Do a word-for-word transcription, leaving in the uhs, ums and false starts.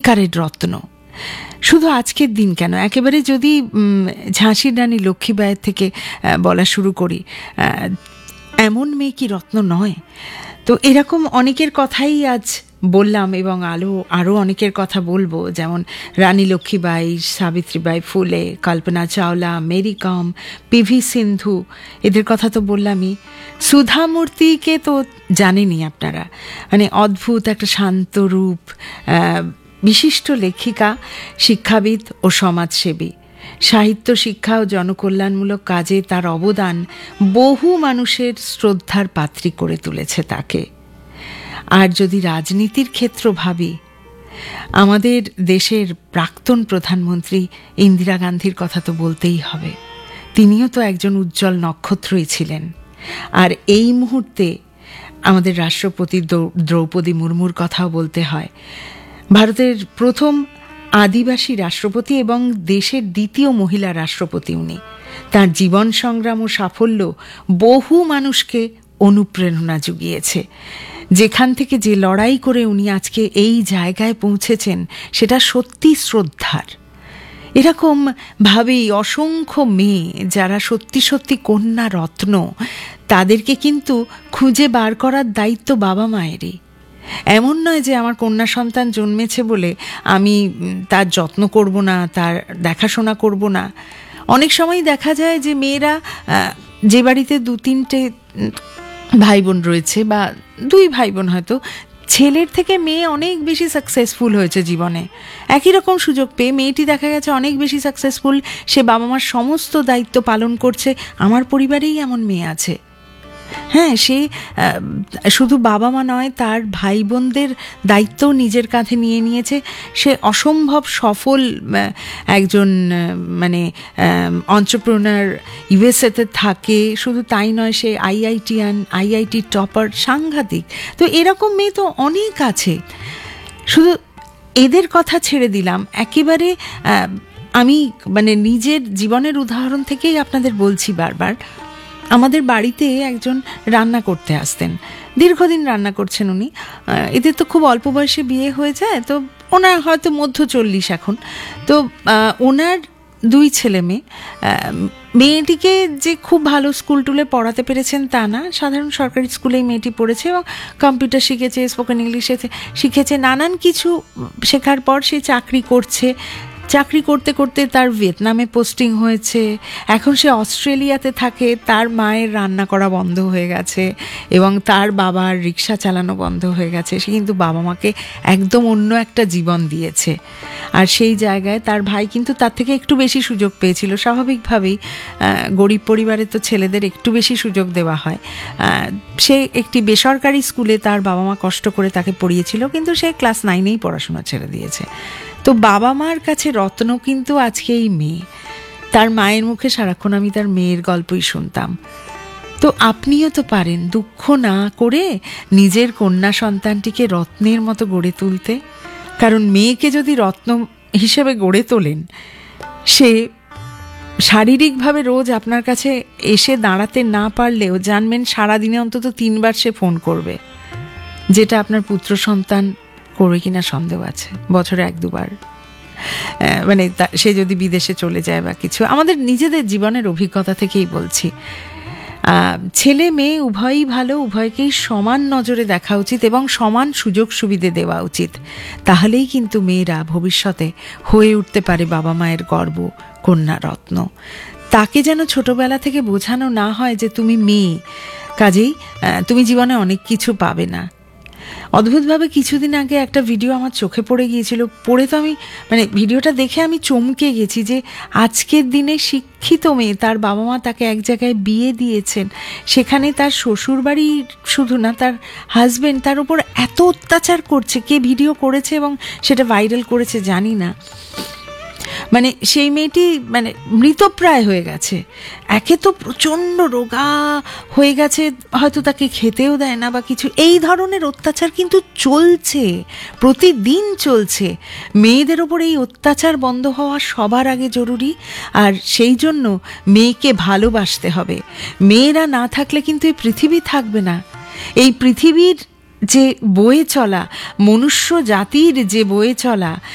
সত্যিকারের রত্ন। শুধু আজকের দিন কেন, একেবারে যদি ঝাঁসির রানী লক্ষ্মীবাঈয়ের থেকে বলা শুরু করি, এমন মেয়ে কি রত্ন নয়? তো এরকম অনেকের কথাই আজ বললাম এবং আলো আরও অনেকের কথা বলবো, যেমন রানী লক্ষ্মীবাঈ, সাবিত্রীবাঈ ফুলে, কল্পনা চাওলা, মেরি কম, পিভি সিন্ধু, এদের কথা তো বললামই। সুধা মূর্তিকে তো জানেনই আপনারা, মানে অদ্ভুত একটা শান্ত রূপ, বিশিষ্ট লেখিকা, শিক্ষাবিদ ও সমাজসেবী। সাহিত্য, শিক্ষা ও জনকল্যাণমূলক কাজে তার অবদান বহু মানুষের শ্রদ্ধার পাত্রী করে তুলেছে তাকে। আর যদি রাজনীতির ক্ষেত্র ভাবি, আমাদের দেশের প্রাক্তন প্রধানমন্ত্রী ইন্দিরা গান্ধীর কথা তো বলতেই হবে। তিনিও তো একজন উজ্জ্বল নক্ষত্রই ছিলেন। আর এই মুহূর্তে আমাদের রাষ্ট্রপতি দ্রৌপদী মুর্মুর কথাও বলতে হয়। ভারতের প্রথম আদিবাসী রাষ্ট্রপতি এবং দেশের দ্বিতীয় মহিলা রাষ্ট্রপতি উনি। তার জীবন সংগ্রাম ও সাফল্য বহু মানুষকে অনুপ্রেরণা জুগিয়েছে। যেখান থেকে যে লড়াই করে উনি আজকে এই জায়গায় পৌঁছেছেন, সেটা সত্যি শ্রদ্ধার। এরকম ভাবেই অসংখ্য মেয়ে যারা সত্যি সত্যি কন্যা রত্ন, তাদেরকে কিন্তু খুঁজে বার করার দায়িত্ব বাবা মায়েরই। এমন নয় যে আমার কন্যা সন্তান জন্মেছে বলে আমি তার যত্ন করব না, তার দেখাশোনা করব না। অনেক সময় দেখা যায় যে মেয়েরা, যে বাড়িতে দু তিনটে ভাই বোন রয়েছে বা দুই ভাই বোন, হয়তো ছেলের থেকে মেয়ে অনেক বেশি সাকসেসফুল হয়েছে জীবনে, একই রকম সুযোগ পেয়ে মেয়েটি দেখা গেছে অনেক বেশি সাকসেসফুল, সে বাবা মার সমস্ত দায়িত্ব পালন করছে। আমার পরিবারেই এমন মেয়ে আছে। হ্যাঁ, সে শুধু বাবা মা নয়, তার ভাই বোনদের দায়িত্বও নিজের কাঁধে নিয়ে নিয়েছে। সে অসম্ভব সফল একজন মানে এন্টারপ্রেনার, ইউএসএতে থাকে। শুধু তাই নয়, সে আইআইটিয়ান, আইআইটি টপার, সাংঘাতিক। তো এরকম মেয়ে তো অনেক আছে। শুধু এদের কথা ছেড়ে দিলাম, একেবারে আমি মানে নিজের জীবনের উদাহরণ থেকেই আপনাদের বলছি বারবার। আমাদের বাড়িতে একজন রান্না করতে আসতেন, দীর্ঘদিন রান্না করছেন উনি। এদের তো খুব অল্প বয়সে বিয়ে হয়ে যায়, তো ওনার হয়তো মধ্য চল্লিশ এখন। তো ওনার দুই ছেলে মেয়ে। মেয়েটিকে যে খুব ভালো স্কুল টুলে পড়াতে পেরেছেন তা না, সাধারণ সরকারি স্কুলেই মেয়েটি পড়েছে এবং কম্পিউটার শিখেছে, স্পোকেন ইংলিশে শিখেছে, নানান কিছু শেখার পর সে চাকরি করছে। চাকরি করতে করতে তার ভিয়েতনামে পোস্টিং হয়েছে, এখন সে অস্ট্রেলিয়াতে থাকে। তার মায়ের রান্না করা বন্ধ হয়ে গেছে এবং তার বাবার রিক্সা চালানো বন্ধ হয়ে গেছে। সে কিন্তু বাবা মাকে একদম অন্য একটা জীবন দিয়েছে। আর সেই জায়গায় তার ভাই কিন্তু তার থেকে একটু বেশি সুযোগ পেয়েছিল। স্বাভাবিকভাবেই গরিব পরিবারে তো ছেলেদের একটু বেশি সুযোগ দেওয়া হয়। সে একটি বেসরকারি স্কুলে তার বাবা মা কষ্ট করে তাকে পড়িয়েছিল, কিন্তু সে ক্লাস নাইনেই পড়াশোনা ছেড়ে দিয়েছে। তো বাবা মার কাছে রত্ন কিন্তু আজকে এই মেয়ে। তার মায়ের মুখে সারাক্ষণ আমি তার মেয়ের গল্পই শুনতাম। তো আপনিও তো পারেন দুঃখ না করে নিজের কন্যা সন্তানটিকে রত্নের মতো গড়ে তুলতে। কারণ মেয়েকে যদি রত্ন হিসেবে গড়ে তোলেন, সে শারীরিকভাবে রোজ আপনার কাছে এসে দাঁড়াতে না পারলেও জানবেন সারাদিনে অন্তত তিনবার সে ফোন করবে, যেটা আপনার পুত্র সন্তান করবে কিনা সন্দেহ আছে। বছরে এক দুবার, মানে সে যদি বিদেশে চলে যায় বা কিছু। আমাদের নিজেদের জীবনের অভিজ্ঞতা থেকেই বলছি। ছেলে মেয়ে উভয়ই ভালো, উভয়কেই সমান নজরে দেখা উচিত এবং সমান সুযোগ সুবিধে দেওয়া উচিত। তাহলেই কিন্তু মেয়েরা ভবিষ্যতে হয়ে উঠতে পারে বাবা মায়ের গর্ব, কন্যা রত্ন। তাকে যেন ছোটবেলা থেকে বোঝানো না হয় যে তুমি মেয়ে, কাজেই তুমি জীবনে অনেক কিছু পাবে না। অদ্ভুতভাবে কিছুদিন আগে একটা ভিডিও আমার চোখে পড়ে গিয়েছিল। পড়ে তো আমি মানে ভিডিওটা দেখে আমি চমকে গেছি যে আজকের দিনে শিক্ষিত মেয়ে, তার বাবা মা তাকে এক জায়গায় বিয়ে দিয়েছেন, সেখানে তার শ্বশুর বাড়ি শুধু না, তার হাজবেন্ড তার উপর এত অত্যাচার করছে। কে ভিডিও করেছে এবং সেটা ভাইরাল করেছে জানি না। মানে সেই মেয়েটি মানে মৃতপ্রায় হয়ে গেছে। একে তো প্রচণ্ড রোগা হয়ে গেছে, হয়তো তাকে খেতেও দেয় না বা কিছু। এই ধরনের অত্যাচার কিন্তু চলছে, প্রতিদিন চলছে। মেয়েদের ওপর এই অত্যাচার বন্ধ হওয়া সবার আগে জরুরি। আর সেই জন্য মেয়েকে ভালোবাসতে হবে। মেয়েরা না থাকলে কিন্তু এই পৃথিবী থাকবে না। এই পৃথিবীর যে বয়ে চলা, মনুষ্য জাতির যে বয়ে চলা,